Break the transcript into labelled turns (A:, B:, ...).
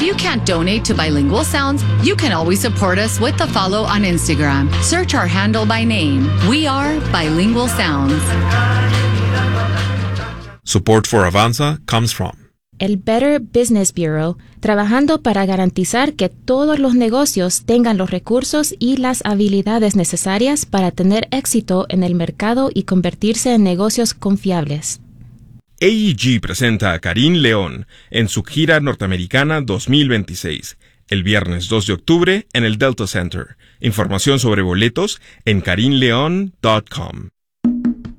A: If you can't donate to Bilingual Sounds, you can always support us with the follow on Instagram. Search our handle by name. We are Bilingual Sounds.
B: Support for Avanza comes from
C: el Better Business Bureau, trabajando para garantizar que todos los negocios tengan los recursos y las habilidades necesarias para tener éxito en el mercado y convertirse en negocios confiables.
B: AEG presenta a Karine León en su gira norteamericana 2026, el viernes 2 de octubre en el Delta Center. Información sobre boletos en karineleon.com.